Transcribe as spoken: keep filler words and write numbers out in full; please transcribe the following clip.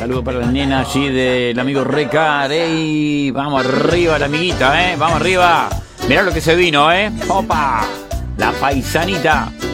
Saludo para la nena allí del amigo Recar. ¡Ey! Vamos arriba la amiguita, ¿eh? Vamos arriba. Mirá lo que se vino, ¿eh? ¡Opa! La paisanita.